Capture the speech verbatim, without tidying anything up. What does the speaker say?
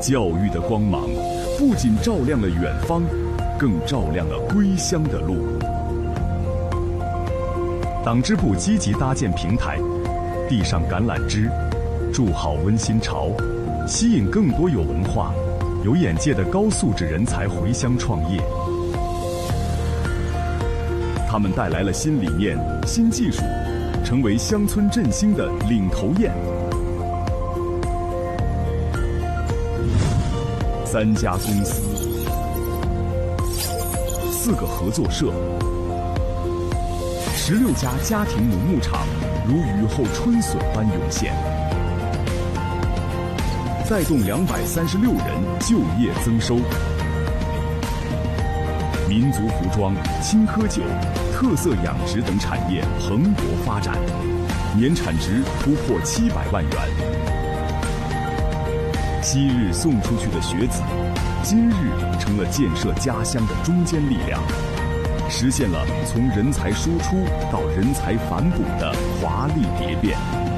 教育的光芒不仅照亮了远方，更照亮了归乡的路。党支部积极搭建平台，递上橄榄枝，筑好温馨巢，吸引更多有文化、有眼界的高素质人才回乡创业。他们带来了新理念、新技术，成为乡村振兴的领头雁。三家公司，四个合作社，十六家家庭农牧场如雨后春笋般涌现，带动两百三十六人就业增收。民族服装、青稞酒、特色养殖等产业蓬勃发展，年产值突破七百万元。昔日送出去的学子，今日成了建设家乡的中坚力量，实现了从人才输出到人才反哺的华丽蝶变。